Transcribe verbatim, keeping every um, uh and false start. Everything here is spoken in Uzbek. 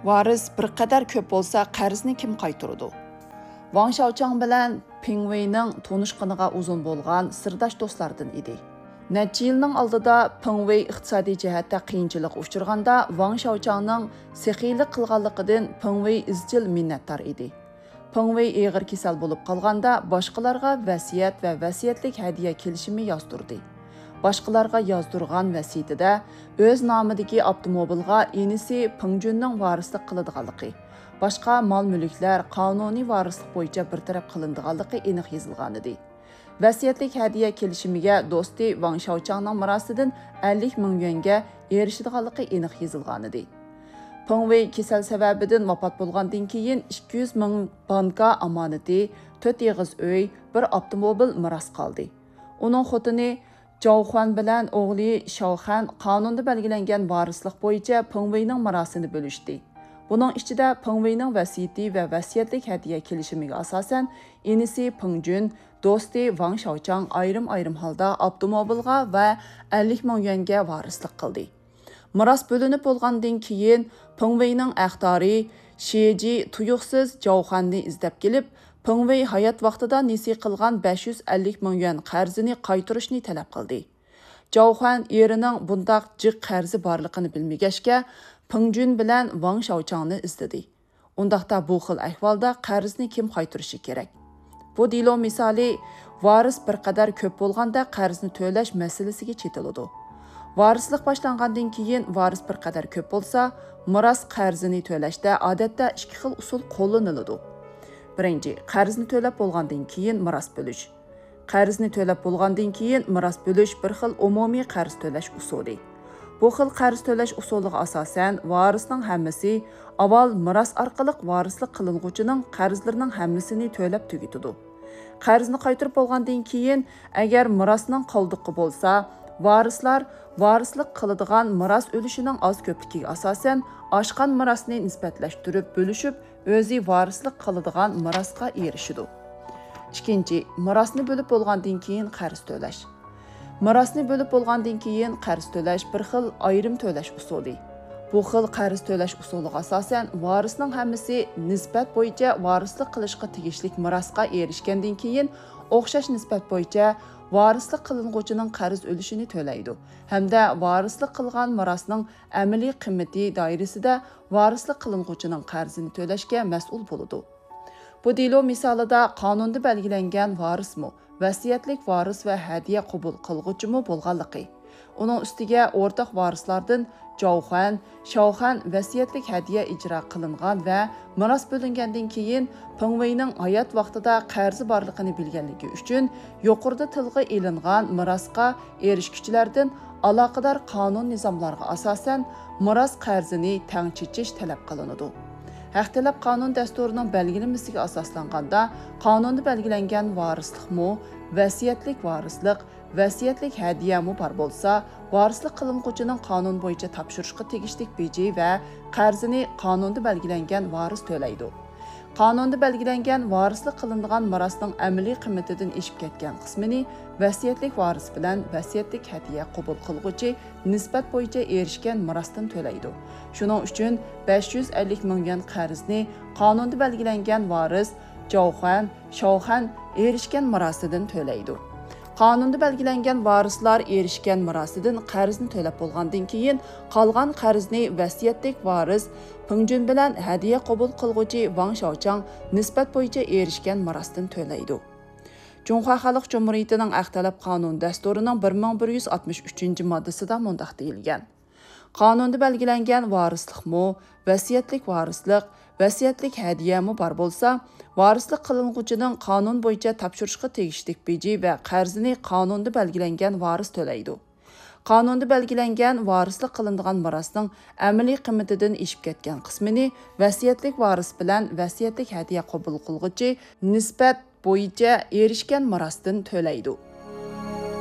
Varis bir qadar ko'p bo'lsa, qarzni kim qaytaradi? Wang Shaochang bilan Peng Weining tunishqiniga uzun bo'lgan sirdosh do'stlardan edi. Necha yilning oldida Peng Wei iqtisodiy jihatda qiyinchilik uchirganda Wang Shaochangning sexiylik qilganligidan Peng Wei izchil minnatdor edi. Peng Wei og'ir kasal bo'lib qolganda boshqalarga vasiyat va vasiyatlik hadiya kelishimi yozdirdi. Boshqalarga yozdirgan vasiyatida o'z nomidagi avtomobilga inisi Pengjunning varislik qiladiganligi, boshqa mol-mulklar qonuniy varislik bo'yicha bir taraf qilinadiganligi aniq yozilgan edi. Vasiyatlik hadiya kelishimiga do'sti Wang Shaochangning mirosidan ellik ming yuanga erishadiganligi aniq yozilgan edi. Peng Wei kasal sababidan vafot bo'lgandan keyin ikki yuz ming banka amonati, to'rt eg'iz uy, bir avtomobil miros qoldi. Uning xotini Zhao Huan bilan o'g'li Shaoxan qonunda belgilangan varislik bo'yicha Peng Weining mirosini bo'lishdi. Buning ichida Peng Weining vasiyati va vasiyatlik hadiya kelishimiga asosan inisi Pengjun, do'sti Wang Shaochang ayrim-ayrim holda avtomobilga va ellik ming yuanga varislik qildi. Miros bo'linib bo'lgandan keyin Peng Weining aqdori Shiji tuyuqsiz Zhao Huanni izlab kelib, Peng Wei hayot vaqtida nesi qilgan besh yuz ellik ming yuan qarzini qaytarishni talab qildi. Zhao Huan erining bundaq jiq qarzi borligini bilmagachga, Pengjun bilan Wang Shaochangni izladi. Undaqda bu xil ahvolda qarzni kim qaytarishi kerak? Bu dilo misoli varis bir qadar ko'p bo'lganda qarzni to'lash masalasiga chetiladi. Varislik boshlangandan keyin varis bir qadar ko'p bo'lsa, miros qarzini to'lashda odatda ikki xil usul qo'llaniladi. Birinchi, qarzni to'lab bo'lgandan keyin miros bo'lish. Qarzni to'lab bo'lgandan keyin miros bo'lish bir xil umumiy qarz to'lash usuli. Bu xil qarz to'lash usuliga asosan varisning hammasi avval miros orqali varislik qilinguchining qarzlarining hammasini to'lab tugitadi. Qarzni qaytarib bo'lgandan keyin agar mirosning qoldiqi bo'lsa, varislar varislik qiladigan miros o'lishining oz ko'pligiga asosan oshgan mirosni nisbatlashtirib bo'lishib, o'zi varislik qiladigan mirosga erishidi. Ikkinchi, mirosni bo'lib bo'lgandan keyin qarz to'lash. Mirosni bo'lib bo'lgandan keyin qarz to'lash bir xil ayrim to'lash usuli. Bu xil qarz to'lash usuliga asosan varisning hammasi nisbat bo'yicha varislik qilishga tegishli mirosga erishgandan keyin o'xshash nisbat bo'yicha varislik qilinguchining qarz o'lishini to'laydi hamda varislik qilgan mirosning amaliy qiymati doirasida varislik qilinguchining qarzini to'lashga mas'ul bo'ladi. Bu dilo misolida qonunda belgilangan varismi, vasiyatlik varis va hadiya qabul qilguvchimi bo'lganligi. Uning ustiga o'rtaq varislardan Zhao Huan, Shaoxan vasiyatlik hadiya ijro qilingan va miros bo'lingandan keyin Peng Weining hayot vaqtida qarzi borligini bilganligi uchun yuqorida tilga ilingan mirosga erishuvchilardan aloqador qonun nizomlariga asosan miros qarzini teng chechish talab qilinadi. Haq talab qonun dasturining belgilamasiga asoslanganda qonunda belgilangan varislikmi, vasiyatlik varislik, vasiyatlik hadiyami bor bo'lsa, varislik qilinguchining qonun bo'yicha topshirishga tegishli beji va qarzini qonunda belgilangan varis to'laydi. Qonunda belgilangan varislik qilinadigan mirosning amaliy qiymatidan eshib ketgan qismini vasiyatlik varis bilan vasiyatlik hadiya qabul qilguvchi nisbat bo'yicha erishgan mirosdan to'laydi. Shuning uchun besh yuz ellik ming yuan qarzni qonunda belgilangan varis Zhao Huan, Shaoxan erishgan mirosidan to'laydi. Qonunda belgilangan varislar erishgan mirosidan qarzni to'lab bo'lgandan keyin qolgan qarzni vasiyatlik varis Pengjun bilan hadiya qabul qilguvchi Wang Shaochang nisbat bo'yicha erishgan mirosdan to'laydi. Junxo Xalq Jumhuriyatining Haq talab qonun dasturining bir ming bir yuz oltmish uchinchi moddasida mundaq deyilgan. Qonunda belgilangan varislikmi, vasiyatlik varislik, vasiyatlik hadiyami bor bo'lsa, varislik qilinguchining qonun bo'yicha topshirishga tegishli beji va qarzini qonunda belgilangan varis to'laydi. Qonunda belgilangan varislik qilinadigan mirosning amaliy qiymatidan eshib ketgan qismini vasiyatlik varis bilan vasiyatlik hadiya qabul qilguvchi nisbat bo'yicha erishgan mirosdan to'laydi.